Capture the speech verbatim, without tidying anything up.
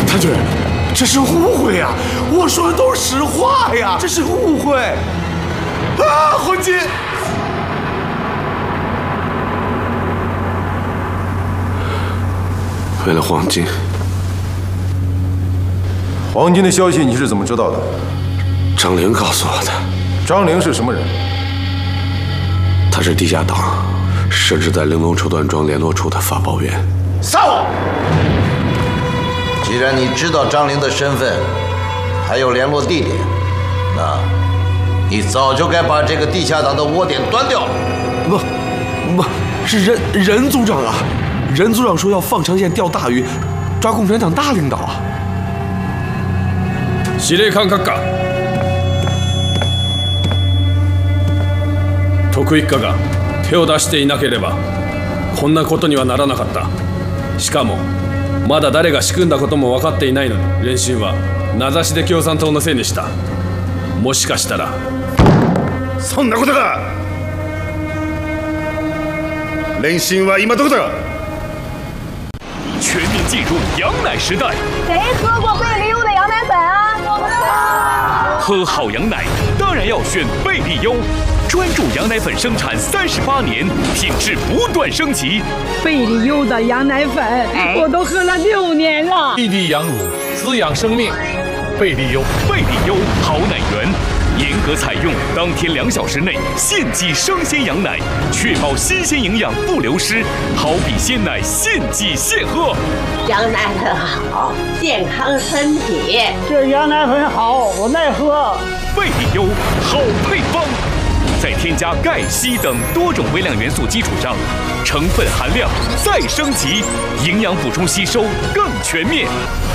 谭主任，这是误会呀！我说的都是实话呀！这是误会。啊，黄金！为了黄金。 黄金的消息你是怎么知道的？ 张玲告诉我的。 张玲是什么人？ 他是地下党，设置在玲珑绸缎庄联络处的发报员。 上！既然你知道张玲的身份，还有联络地点，那，你早就该把这个地下党的窝点端掉了。 不，不是任任组长啊！任组长说要放长线钓大鱼，抓共产党大领导啊！ 司令官閣下、徳一家が手を出していなければこんなことにはならなかった。しかもまだ誰が仕組んだことも分かっていないのに、連審は名指しで共産党のせいにした。もしかしたらそんなことが。連審は今どこだ。 全面进入羊奶时代。 谁喝过贝利优的羊奶粉啊？我们的。 喝好羊奶当然要选贝利优，专注羊奶粉生产三十八年，品质不断升级。 贝利优的羊奶粉，我都喝了六年了。 滴滴羊乳，滋养生命。贝利优， 贝利优好奶源。严格采用当天两小时内现挤生鲜羊奶，确保新鲜营养不流失，好比鲜奶现挤现喝。 羊奶粉好，健康身体。 这羊奶粉好，我爱喝。 贝利优好配方，在添加钙、硒等多种微量元素基础上，成分含量再升级，营养补充吸收更全面。